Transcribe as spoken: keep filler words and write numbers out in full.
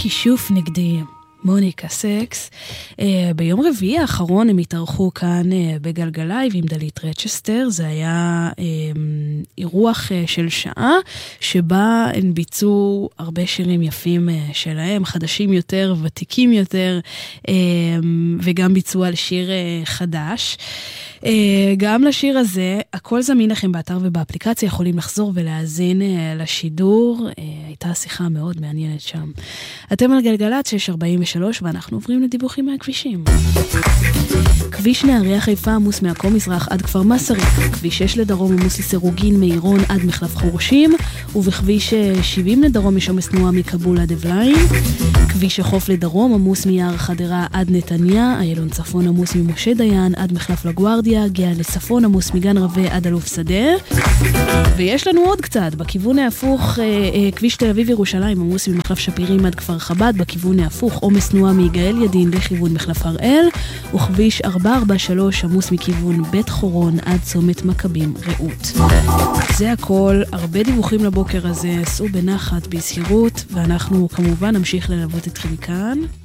כישוף נגדי, מוניקה סקס. ביום רביעי האחרון הם התארחו כאן בגלגלייב עם דלית רצ'סטר. זה היה אירוח של שעה שבה הם ביצעו הרבה שירים יפים שלהם, חדשים יותר, ותיקים יותר, וגם ביצעו על שיר חדש. גם לשיר הזה, הכל זמין לכם באתר ובאפליקציה, יכולים לחזור ולהאזין לשידור. הייתה שיחה מאוד מעניינת שם. אתם על גלגלת שש ארבעים ושלוש, ואנחנו עוברים לדיווחים מהכבישים. כביש נהריה חיפה עמוס מעכו מזרח עד כפר מסריק, כביש שש לדרום עמוס לסירוגין מעירון עד מחלף חורשים, ובכביש שבעים לדרום יש עומס תנועה מכבול עד אבליים. כביש החוף לדרום עמוס מיער חדרה עד נתניה, איילון צפון עמוס ממשה דיין עד מחלף לגוארדיה, גאה לצפון עמוס מגן רווה עד אלוף שדה. ויש לנו עוד קצת, בכיוון ההפוך, כביש תל אביב ירושלים עמוס ממחלף שפירים עד כפר חב"ד, בכיוון ההפוך עומס תנועה מיגאל ידין לכיוון מחלף הראל, וכביש ארבע ארבע שלוש עמוס מכיוון בית חורון עד צומת מכבים רעות. זה הכל, הרבה דיווחים לבוקר הזה, סעו בנחת, בזהירות, ואנחנו כמובן נמשיך ללוות אתכם כאן.